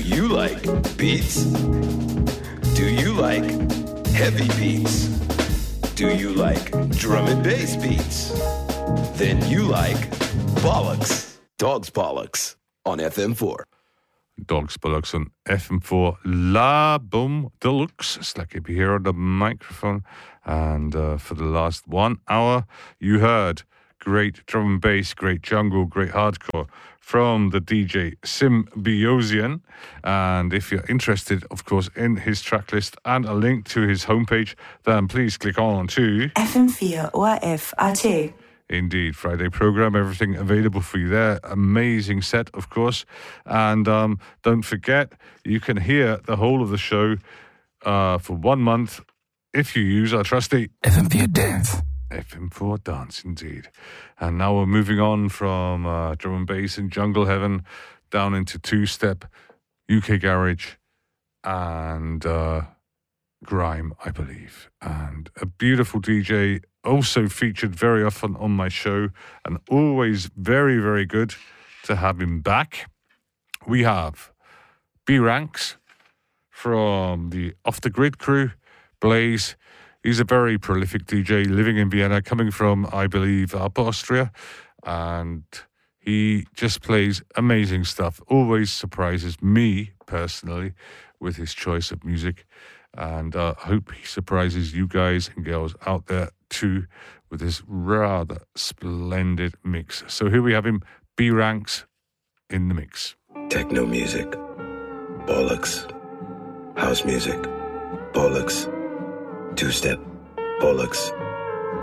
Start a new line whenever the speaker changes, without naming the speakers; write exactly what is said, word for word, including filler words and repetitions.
you like beats? Do you like heavy beats? Do you like drum and bass beats? Then you like Bollocks, Dogs Bollocks on F M four.
Dogs Bollocks on F M four. La Boom Deluxe. Slacky be here on the microphone. And uh, for the last one hour, you heard great drum and bass, great jungle, great hardcore from the D J Symbiosian. And if you're interested, of course, in his track list and a link to his homepage, then please click on to
F M four or F R two.
Indeed, Friday program, everything available for you there. Amazing set, of course. And um, don't forget, you can hear the whole of the show uh, for one month if you use our trusty
F M four Dance.
F M four Dance, indeed. And now we're moving on from uh, drum and bass and jungle heaven down into two-step, U K garage, and uh, grime, I believe. And a beautiful D J, also featured very often on my show, and always very, very good to have him back. We have B-Ranks from the Off the Grid crew, Blaze. He's a very prolific D J living in Vienna, coming from, I believe, Upper Austria, and he just plays amazing stuff. Always surprises me personally with his choice of music, and I uh, hope he surprises you guys and girls out there too with this rather splendid mix. So here we have him, B-Ranks in the mix.
Techno music, bollocks. House music, bollocks. Two-step, bollocks.